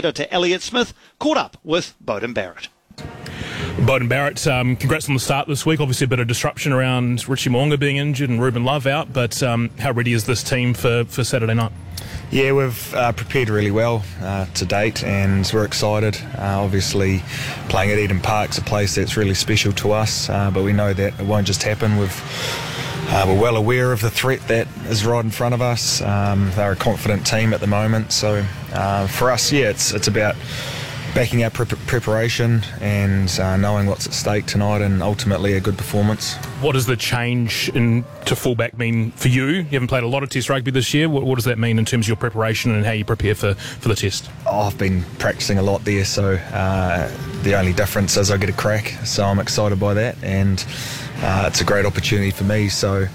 editor Elliot Smith caught up with Beauden Barrett. Beauden Barrett, congrats on the start this week. Obviously a bit of disruption around Richie Mo'unga being injured and Ruben Love out, but how ready is this team for Saturday night? Yeah, we've prepared really well to date, and we're excited. Obviously, playing at Eden Park's a place that's really special to us, but we know that it won't just happen. We're well aware of the threat that is right in front of us. They're a confident team at the moment, so for us, yeah, it's about backing our preparation and knowing what's at stake tonight, and ultimately a good performance. What does the change to fullback mean for you? You haven't played a lot of Test rugby this year. What does that mean in terms of your preparation and how you prepare for the Test? I've been practicing a lot there, so the only difference is I get a crack, so I'm excited by that, and it's a great opportunity for me. So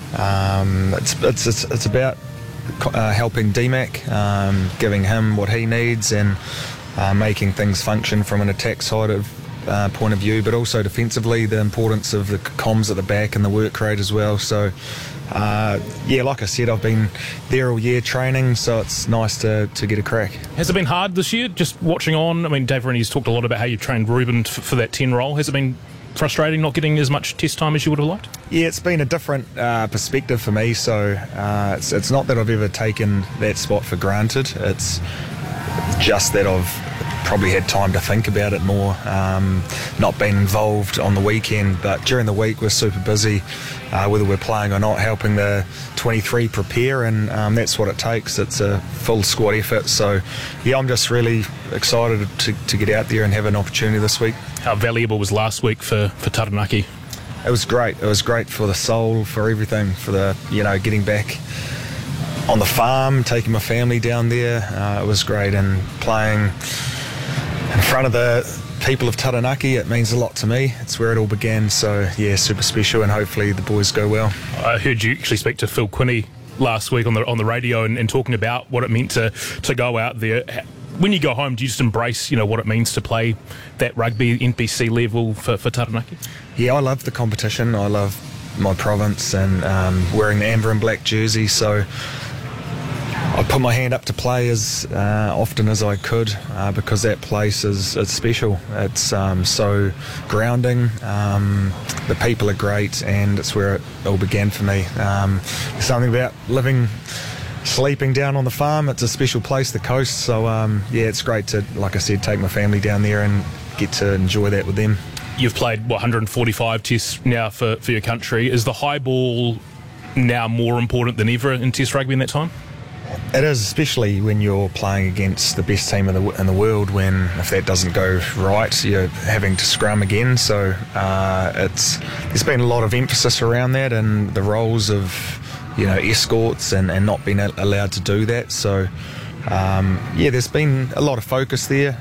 it's about helping DMAC, giving him what he needs, and making things function from an attack side of point of view, but also defensively, the importance of the comms at the back and the work rate as well. So yeah, like I said, I've been there all year training, so it's nice to get a crack. Has it been hard this year, just watching on? I mean, Dave Rennie's talked a lot about how you've trained Ruben for that 10 role. Has it been frustrating not getting as much Test time as you would have liked? Yeah, it's been a different perspective for me, so it's not that I've ever taken that spot for granted. It's just that I've probably had time to think about it more, not been involved on the weekend, but during the week we're super busy, whether we're playing or not, helping the 23 prepare, and that's what it takes. It's a full squad effort, so yeah, I'm just really excited to get out there and have an opportunity this week. How valuable was last week for Taranaki? It was great. It was great for the soul, for everything, for the, getting back on the farm, taking my family down there. It was great, and playing in front of the people of Taranaki, it means a lot to me. It's where it all began, so yeah, super special, and hopefully the boys go well. I heard you actually speak to Phil Quinney last week on the radio and talking about what it meant to go out there. When you go home, do you just embrace what it means to play that rugby NPC level for Taranaki? Yeah, I love the competition. I love my province and wearing the amber and black jersey, so I put my hand up to play as often as I could because that place is special. It's so grounding. The people are great, and it's where it all began for me. There's something about sleeping down on the farm. It's a special place, the coast. So yeah, it's great to, like I said, take my family down there and get to enjoy that with them. You've played 145 tests now for your country. Is the high ball now more important than ever in Test rugby in that time? It is, especially when you're playing against the best team in the world, when if that doesn't go right, you're having to scrum again. So there's been a lot of emphasis around that and the roles of escorts and not being allowed to do that. So yeah, there's been a lot of focus there.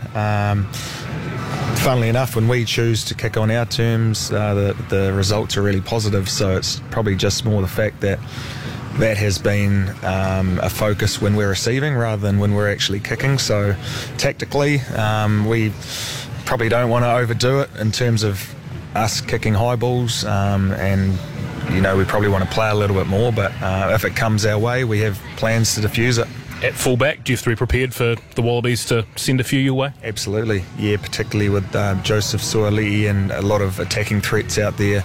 Funnily enough, when we choose to kick on our terms, the results are really positive. So it's probably just more the fact that has been a focus when we're receiving rather than when we're actually kicking. So tactically, we probably don't want to overdo it in terms of us kicking high balls, and we probably want to play a little bit more, but if it comes our way, we have plans to diffuse it. At fullback, do you have to be prepared for the Wallabies to send a few your way? Absolutely, yeah, particularly with Joseph Suaalii and a lot of attacking threats out there.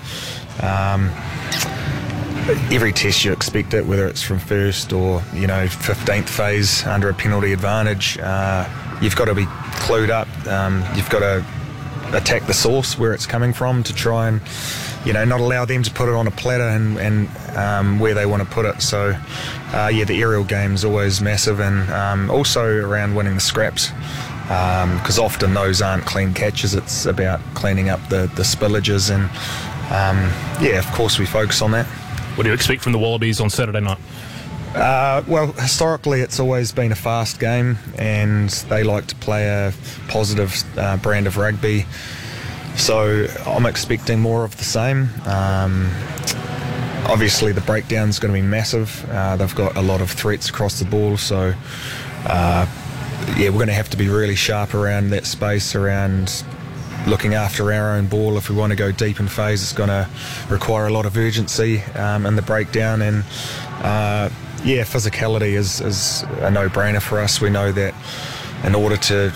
Every test you expect it, whether it's from first or 15th phase under a penalty advantage. You've got to be clued up. You've got to attack the source where it's coming from to try and not allow them to put it on a platter and where they want to put it. So yeah, the aerial game's always massive, and also around winning the scraps, because often those aren't clean catches. It's about cleaning up the spillages, and yeah, of course we focus on that. What do you expect from the Wallabies on Saturday night? Well, historically it's always been a fast game, and they like to play a positive brand of rugby. So I'm expecting more of the same. Obviously the breakdown's going to be massive. They've got a lot of threats across the ball, so yeah, we're going to have to be really sharp around that space, around looking after our own ball. If we want to go deep in phase, it's going to require a lot of urgency in the breakdown, and yeah, physicality is a no-brainer for us. We know that in order to